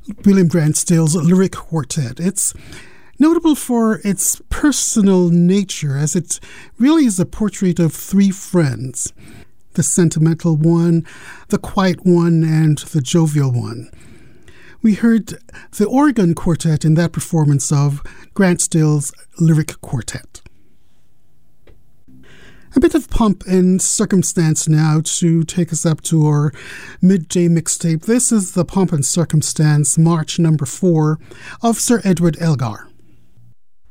William Grant Still's lyric quartet. It's notable for its personal nature, as it really is a portrait of three friends: the sentimental one, the quiet one, and the jovial one. We heard the organ quartet in that performance of Grant Still's lyric quartet. A bit of pomp and circumstance now to take us up to our midday mixtape. This is the Pomp and Circumstance, March number 4 of Sir Edward Elgar.